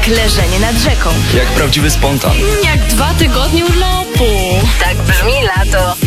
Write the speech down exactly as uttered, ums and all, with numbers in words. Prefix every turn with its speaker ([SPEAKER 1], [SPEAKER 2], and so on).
[SPEAKER 1] Jak leżenie nad rzeką.
[SPEAKER 2] Jak prawdziwy spontan.
[SPEAKER 3] Jak dwa tygodnie urlopu.
[SPEAKER 1] Tak brzmi lato.